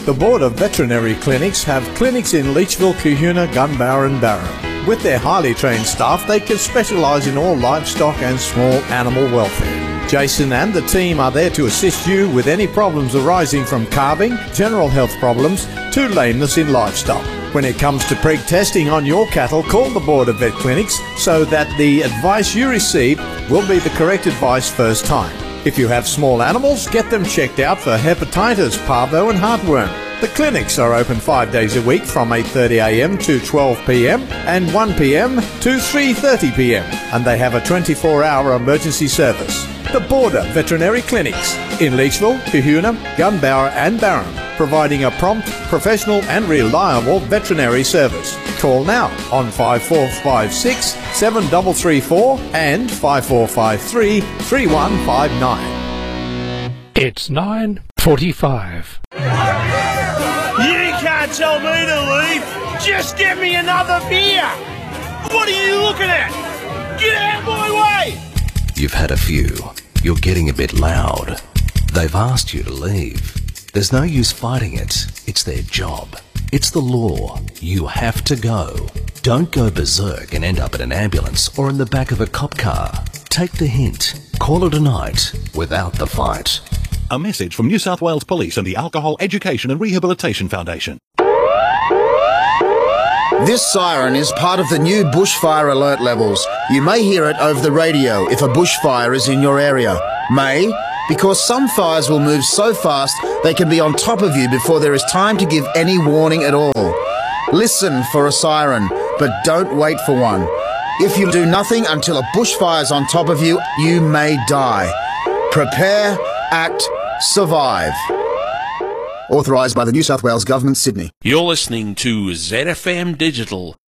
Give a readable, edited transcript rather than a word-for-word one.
The Board of Veterinary Clinics have clinics in Leachville, Kahuna, Gunbower and Barham. With their highly trained staff, they can specialise in all livestock and small animal welfare. Jason and the team are there to assist you with any problems arising from calving, general health problems, to lameness in livestock. When it comes to preg testing on your cattle, call the Board of Vet Clinics so that the advice you receive will be the correct advice first time. If you have small animals, get them checked out for hepatitis, parvo and heartworm. The clinics are open 5 days a week from 8:30am to 12pm and 1pm to 3:30pm, and they have a 24-hour emergency service. The Border Veterinary Clinics in Leachville, Kahuna, Gunbower and Barham, providing a prompt, professional and reliable veterinary service. Call now on 5456 7334 and 5453 3159. It's 9:45. You can't tell me to leave. Just get me another beer. What are you looking at? Get out of my way. You've had a few. You're getting a bit loud. They've asked you to leave. There's no use fighting it. It's their job. It's the law. You have to go. Don't go berserk and end up in an ambulance or in the back of a cop car. Take the hint. Call it a night without the fight. A message from New South Wales Police and the Alcohol Education and Rehabilitation Foundation. This siren is part of the new bushfire alert levels. You may hear it over the radio if a bushfire is in your area. May, because some fires will move so fast they can be on top of you before there is time to give any warning at all. Listen for a siren, but don't wait for one. If you do nothing until a bushfire's on top of you, you may die. Prepare, act, survive. Authorised by the New South Wales Government, Sydney. You're listening to ZFM Digital.